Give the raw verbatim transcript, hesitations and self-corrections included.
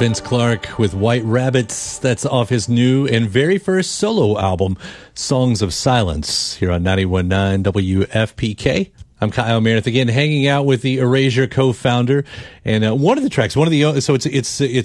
Vince Clarke with White Rabbits. That's off his new and very first solo album, Songs of Silence, here on ninety-one point nine W F P K. I'm Kyle Meredith again, hanging out with the Erasure co-founder, and uh, one of the tracks, one of the so it's it's it's